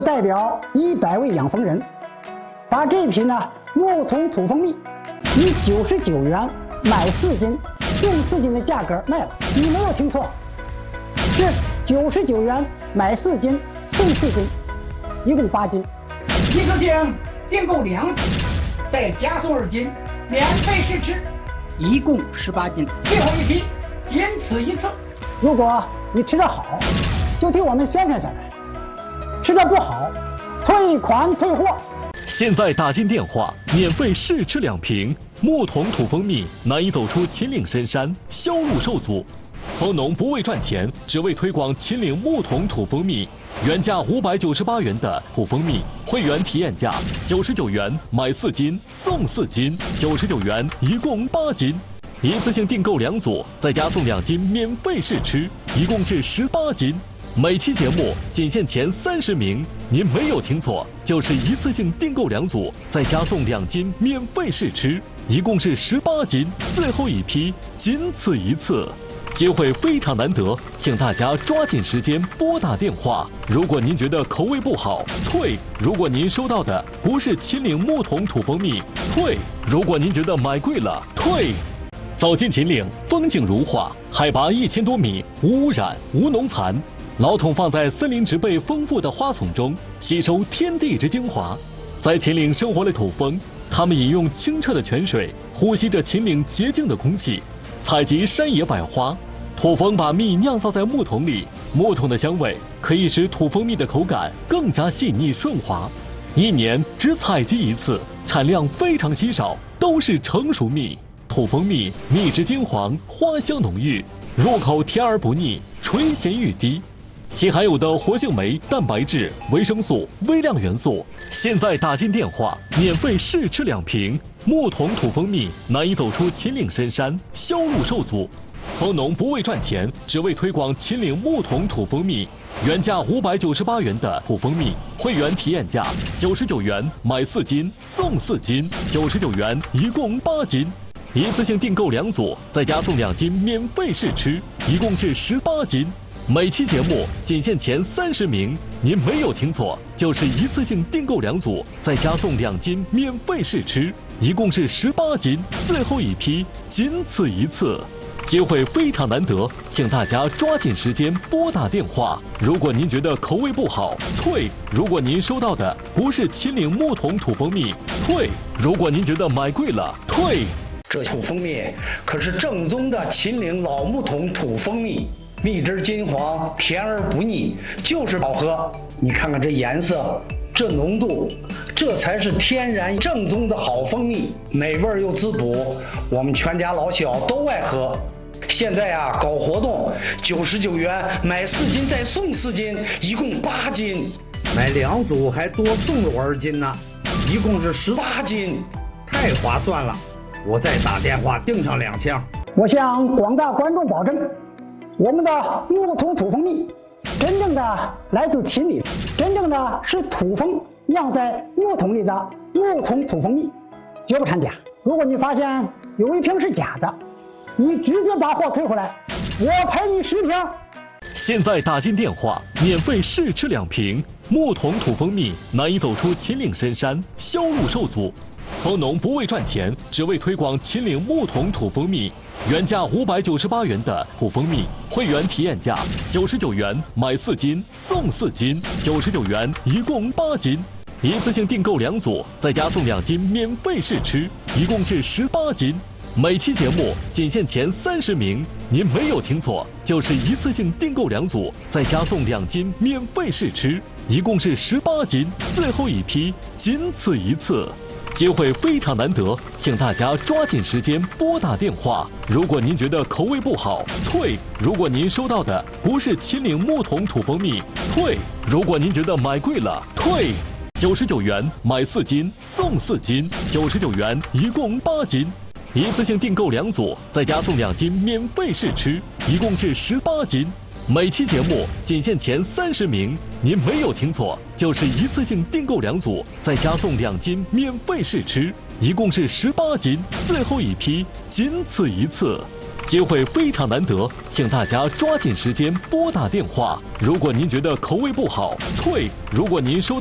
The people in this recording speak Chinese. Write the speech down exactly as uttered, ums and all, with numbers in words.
代表一百位养蜂人，把这批呢木桶土蜂蜜以九十九元买四斤送四斤的价格卖了。你没有听错，是九十九元买四斤送四斤，一共八斤。 一次性订购两斤，再加送二斤，免费试吃，一共十八斤。最后一批，仅此一次。 如果你吃得好，就替我们宣传下来；吃得不好，退款退货。 现在打进电话，免费试吃两瓶木桶土蜂蜜，难以走出秦岭深山，销路受阻。蜂农不为赚钱，只为推广秦岭木桶土蜂蜜。原价五百九十八元的土蜂蜜，会员体验价九十九元买四斤送四斤，九十九元一共八斤。一次性订购两组，再加送两斤免费试吃，一共是十八斤。每期节目仅限前三十名，您没有听错，就是一次性订购两组，再加送两斤免费试吃，一共是十八斤。最后一批，仅此一次，机会非常难得，请大家抓紧时间拨打电话。如果您觉得口味不好，退；如果您收到的不是秦岭木桶土蜂蜜，退；如果您觉得买贵了，退。走进秦岭，风景如画，海拔一千多米，无污染，无农残。老桶放在森林植被丰富的花丛中，吸收天地之精华。在秦岭生活的土蜂，它们饮用清澈的泉水，呼吸着秦岭洁净的空气，采集山野百花。土蜂把蜜酿造在木桶里，木桶的香味可以使土蜂蜜的口感更加细腻顺滑。一年只采集一次，产量非常稀少，都是成熟蜜。土蜂蜜蜜质金黄，花香浓郁，入口甜而不腻，醇咸欲滴。其含有的活性酶、蛋白质、维生素、微量元素，现在打进电话，免费试吃两瓶木桶土蜂蜜，难以走出秦岭深山，销路受阻。蜂农不为赚钱，只为推广秦岭木桶土蜂蜜。原价五百九十八元的土蜂蜜，会员体验价九十九元买四斤送四斤，九十九元一共八斤。一次性订购两组，再加送两斤免费试吃，一共是十八斤。每期节目仅限前三十名，您没有听错，就是一次性订购两组，再加送两斤免费试吃，一共是十八斤。最后一批，仅此一次，机会非常难得，请大家抓紧时间拨打电话。如果您觉得口味不好，退；如果您收到的不是秦岭木桶土蜂蜜，退；如果您觉得买贵了，退。 这土蜂蜜可是正宗的秦岭老木桶土蜂蜜，蜜汁金黄，甜而不腻，就是好喝。你看看这颜色，这浓度，这才是天然正宗的好蜂蜜，美味又滋补，我们全家老小都爱喝。现在啊，搞活动，九十九元买四斤再送四斤，一共八斤， 买两组还多送我二斤呢，一共是十八斤，太划算了。我再打电话订上两箱。 我向广大观众保证，我们的木桶土蜂蜜真正的来自秦岭，真正的是土蜂酿在木桶里的木桶土蜂蜜，绝不掺假。如果你发现有一瓶是假的，你直接把货退回来，我赔你十瓶。 现在打进电话，免费试吃两瓶木桶土蜂蜜，难以走出秦岭深山，销路受阻。蜂农不为赚钱，只为推广秦岭木桶土蜂蜜。原价五百九十八元的土蜂蜜，会员体验价九十九元买四斤送四斤，九十九元一共八斤。一次性订购两组，再加送两斤免费试吃，一共是十八斤。每期节目仅限前三十名，您没有听错，就是一次性订购两组，再加送两斤免费试吃，一共是十八斤。最后一批，仅此一次。机会非常难得，请大家抓紧时间拨打电话。如果您觉得口味不好，退；如果您收到的不是秦岭木桶土蜂蜜，退；如果您觉得买贵了，退。九十九元买四斤送四斤，九十九元一共八斤。一次性订购两组，再加送两斤免费试吃，一共是十八斤。每期节目仅限前三十名，您没有听错，就是一次性订购两组，再加送两斤免费试吃，一共是十八斤。最后一批，仅此一次。 机会非常难得，请大家抓紧时间拨打电话。如果您觉得口味不好，退；如果您收